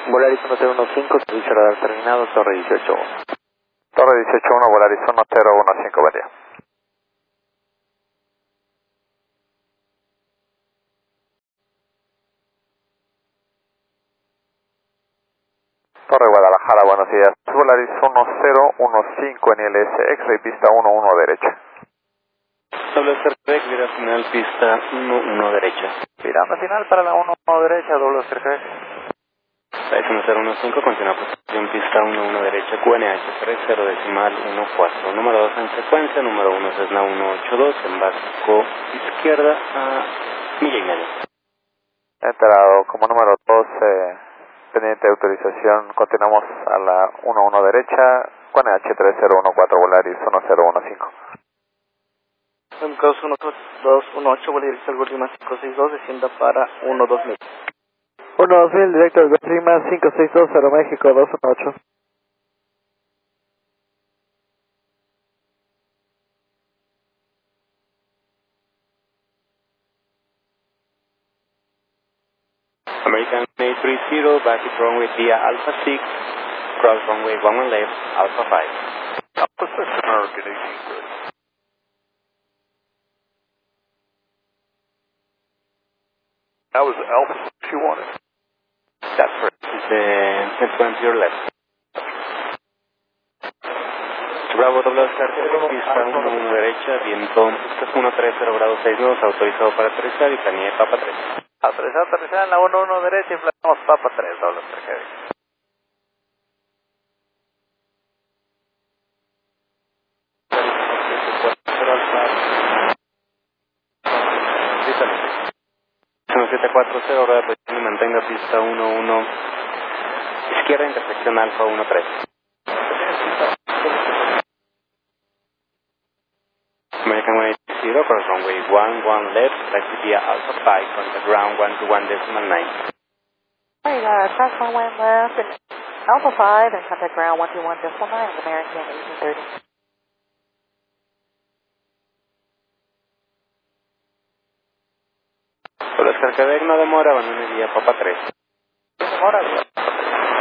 Volaris 1015, servicio radar terminado, Torre 18. Torre 18-1, Volaris 1015, buen día. Torre Guadalajara, buenos días. Volaris 1015 NLS, X-Ray pista 11 derecha. WCRX, vira final, pista 11 derecha. Virando final para la 11 derecha, WCRX. 1015, continúa posición, pista 11 derecha, QNH 30 decimal 14. Número 2 en secuencia, número 1 Cessna 182, en básico izquierda a milla y media. Enterado, como número 2, pendiente de autorización, continuamos a la 11 derecha, QNH 3014, Volaris 1015. Cross 1218, Volaris Algo Lima 562, descienda para 12000. 12000, directo al Lima 562, Aeroméxico 218. American A30, back at runway via Alpha 6, cross runway 11 left, Alpha 5. Alpha 6, American 1830. That was Alpha 6 you wanted. That's correct. It's going to your left. Bravo, WCRX, pista 11 derecha, viento 130 grados 6 nudos, autorizado para aterrizar y planea Papa 3. Aterrizar en la 11 derecha, inflamos Papa 3, WCRX. Sí, 740, hora de posición y mantenga pista 11, izquierda, intersección Alfa 13. American 180, cross runway 11 left, taxi via Alpha 5, contact ground 121.9. Hi, cross runway left, and Alpha 5, and contact ground 121.9, American 1830. Por los Quebec no demora, van a vía Papa 3. No demora,